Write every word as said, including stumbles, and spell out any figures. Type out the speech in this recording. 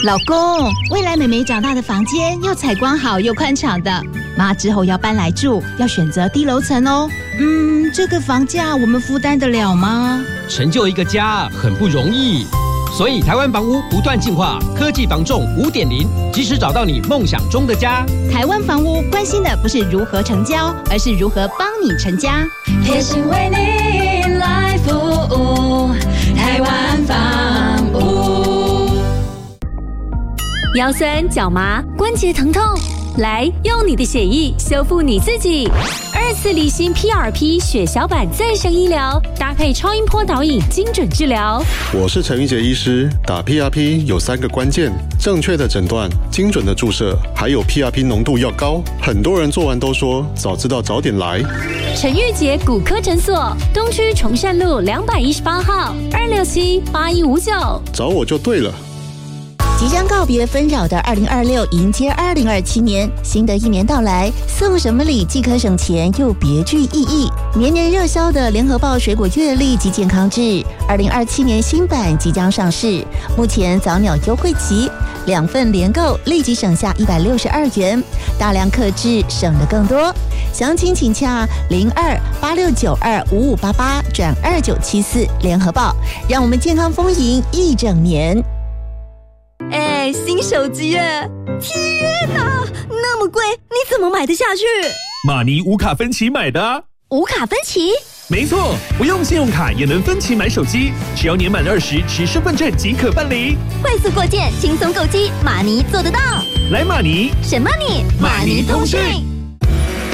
老公，未来妹妹长大的房间要采光好又宽敞的，妈之后要搬来住，要选择低楼层哦。嗯，这个房价我们负担得了吗？ 成就一个家很不容易，所以台湾房屋不断进化，科技房仲 五点零， 及时找到你梦想中的家。 台湾房屋关心的不是如何成交，而是如何帮你成家。 贴心为你来服务，台湾房屋。 腰酸脚麻、关节疼痛，来用你的血液修复你自己。二次离心 P R P 血小板再生医疗，搭配超音波导引精准治疗。 我是陈玉杰医师，打 P R P 有三个关键：正确的诊断、精准的注射，还有 P R P 浓度要高。很多人做完都说早知道早点来。 陈玉杰骨科诊所，东区崇善路两百一十八号，二六七八一五九， 找我就对了。 即将告别纷扰的二零二六，迎接二零二七年，新的一年到来，送什么礼既可省钱又别具意义。年年热销的联合报水果月历及健康志，二零二七年新版即将上市，目前早鸟优惠期，两份联购立即省下一百六十二元，大量客制省得更多。详情请洽零二八六九二五五八八转二九七四联合报，让我们健康丰盈一整年。 哎，新手机耶！天哪，那么贵，你怎么买得下去？ 马尼无卡分期买的啊。 无卡分期？ 没错，不用信用卡也能分期买手机，只要年满二十持身份证即可办理。 快速过件，轻松购机，马尼做得到。 来马尼， 什么你？ 马尼通讯。